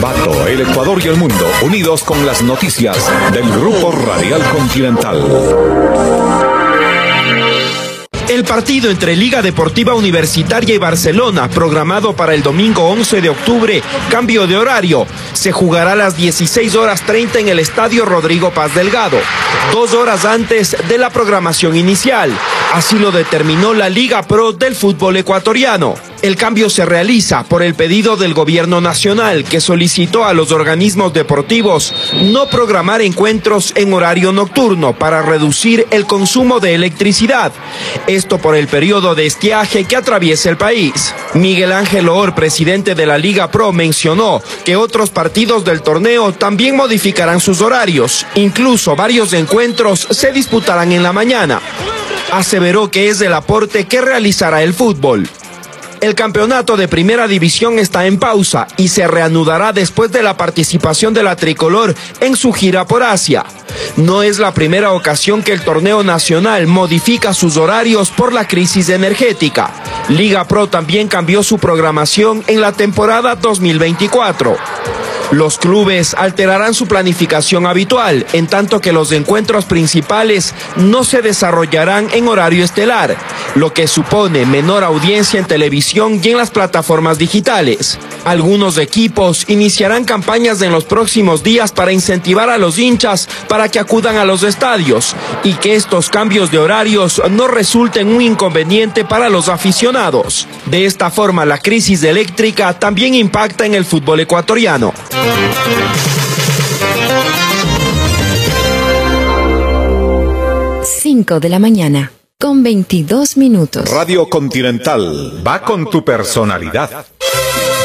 Ambato, el Ecuador y el mundo, unidos con las noticias del Grupo Radial Continental. El partido entre Liga Deportiva Universitaria y Barcelona, programado para el domingo 11 de octubre, cambio de horario, se jugará a las 16:30 en el Estadio Rodrigo Paz Delgado, 2 horas antes de la programación inicial. Así lo determinó la Liga Pro del fútbol ecuatoriano. El cambio se realiza por el pedido del gobierno nacional, que solicitó a los organismos deportivos no programar encuentros en horario nocturno para reducir el consumo de electricidad. Esto por el periodo de estiaje que atraviesa el país. Miguel Ángel Loor, presidente de la Liga Pro, mencionó que otros partidos del torneo también modificarán sus horarios. Incluso varios encuentros se disputarán en la mañana. Aseveró que es el aporte que realizará el fútbol. El campeonato de Primera División está en pausa y se reanudará después de la participación de la tricolor en su gira por Asia. No es la primera ocasión que el torneo nacional modifica sus horarios por la crisis energética. Liga Pro también cambió su programación en la temporada 2024. Los clubes alterarán su planificación habitual, en tanto que los encuentros principales no se desarrollarán en horario estelar, lo que supone menor audiencia en televisión y en las plataformas digitales. Algunos equipos iniciarán campañas en los próximos días para incentivar a los hinchas para que acudan a los estadios y que estos cambios de horarios no resulten un inconveniente para los aficionados. De esta forma, la crisis eléctrica también impacta en el fútbol ecuatoriano. 5 de la mañana, con 22 minutos. Radio Continental va con tu personalidad.